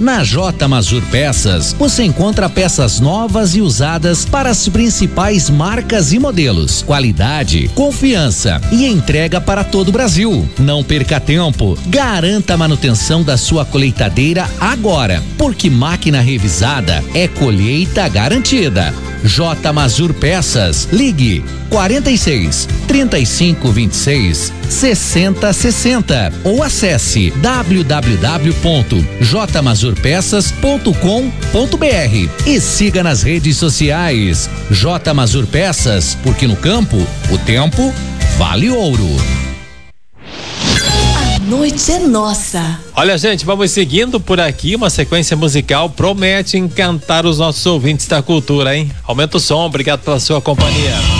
Na J Mazur Peças, você encontra peças novas e usadas para as principais marcas e modelos. Qualidade, confiança e entrega para todo o Brasil. Não perca tempo. Garanta a manutenção da sua colheitadeira agora, porque máquina revisada é colheita garantida. J Mazur Peças, ligue 46 35 26 60 60 ou acesse www.jmazurpeças.com.br e siga nas redes sociais. J Mazur Peças, porque no campo o tempo vale ouro. A noite é nossa. Olha, gente, vamos seguindo por aqui. Uma sequência musical promete encantar os nossos ouvintes da cultura, hein? Aumenta o som, obrigado pela sua companhia.